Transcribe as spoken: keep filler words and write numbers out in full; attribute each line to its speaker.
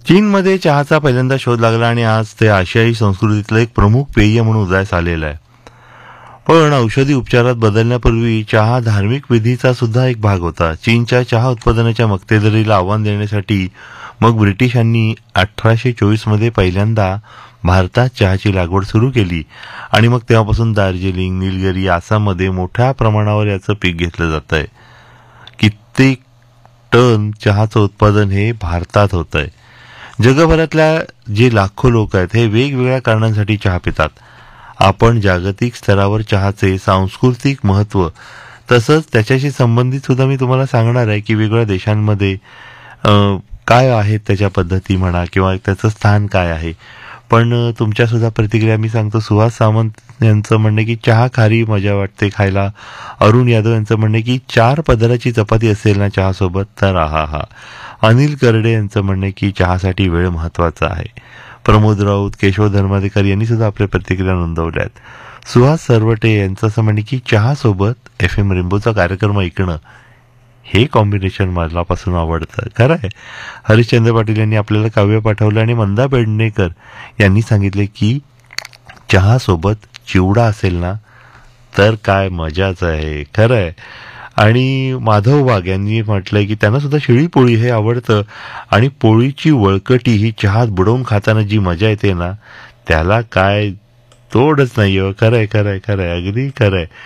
Speaker 1: चीनमध्ये चहाचा पहिल्यांदा शोध लागला आणि आज ते आशियाई संस्कृतीतलं एक प्रमुख पेय म्हणून उदयास आलेलं आहे. पण औषधी उपचारात बदलण्यापूर्वी चहा धार्मिक विधीचा सुद्धा एक भाग होता. चीनच्या चहा उत्पादनाच्या मक्तेदारीला आव्हान देण्यासाठी मग ब्रिटिशांनी अठराशे चोवीस मध्ये पहिल्यांदा भारतात चहाची लागवड सुरू केली आणि मग तेव्हापासून दार्जिलिंग, निलगिरी, आसाममध्ये मोठ्या प्रमाणावर याचं पीक घेतलं जात आहे. कित्येक टन चहाचं उत्पादन हे भारतात होत आहे. जगभरातल्या जे लाखो लोक आहेत हे वेगवेगळ्या कारणांसाठी चहा पितात. आपण जागतिक स्तरावर चहाचे सांस्कृतिक महत्त्व तसंच त्याच्याशी संबंधित सुद्धा मी तुम्हाला सांगणार आहे की वेगवेगळ्या देशांमध्ये काय आहेत त्याच्या पद्धती म्हणा किंवा त्याचं स्थान काय आहे. पण तुमच्या सुद्धा प्रतिक्रिया मी सांगतो. सुहास सामंत यांचं म्हणणे की चहा खारी मजा वाटते खायला. अरुण यादव यांचं म्हणणे की चार पदराची चपाती असेल ना चहासोबत तर आहा हा. अनिल करडे यांचं म्हणणे की चहासाठी वेळ महत्वाचा आहे. प्रमोद राऊत, केशव धर्माधिकारी यांनी सुद्धा आपल्या प्रतिक्रिया नोंदवल्या आहेत. सुहास सरवटे यांचं असं म्हणणे की चहासोबत एफ एम रेनबोचा कार्यक्रम ऐकणं हे कॉम्बिनेशन मलापासून आवडतं. खरं आहे. हरिश्चंद्र पाटील यांनी आपल्याला काव्य पाठवलं आणि मंदा पेडणेकर यांनी सांगितले की चहासोबत चिवडा असेल ना तर काय मजाच आहे. खरं आहे. आणि माधव वाघ यांनी म्हटलंय की त्यांना सुद्धा शिळी पोळी हे आवडतं आणि पोळीची वळकटी ही चहात बुडवून खाताना जी मजा येते ना त्याला काय तोडच नाही. खरंय खरंय खरंय अगदी खरंय.